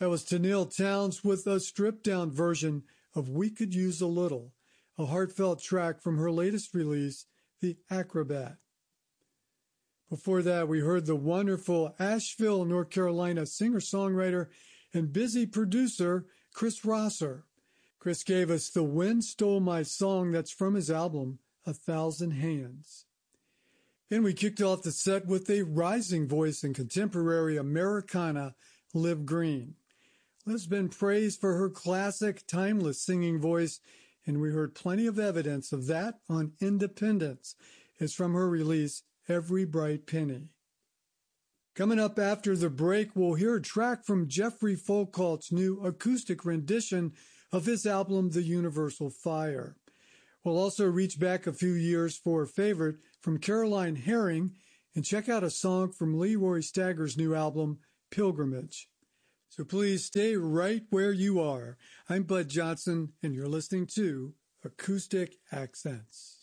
That was Tenille Townes with a stripped-down version of We Could Use a Little, a heartfelt track from her latest release, The Acrobat. Before that, we heard the wonderful Asheville, North Carolina singer-songwriter and busy producer, Chris Rosser. Chris gave us The Wind Stole My Song, that's from his album, A Thousand Hands. And we kicked off the set with a rising voice in contemporary Americana, Liv Green. Liv's been praised for her classic, timeless singing voice, and we heard plenty of evidence of that on Independence. It's from her release, Every Bright Penny. Coming up after the break, we'll hear a track from Jeffrey Folkalt's new acoustic rendition of his album, The Universal Fire. We'll also reach back a few years for a favorite from Caroline Herring and check out a song from Leroy Stagger's new album, Pilgrimage. So please stay right where you are. I'm Bud Johnson, and you're listening to Acoustic Accents.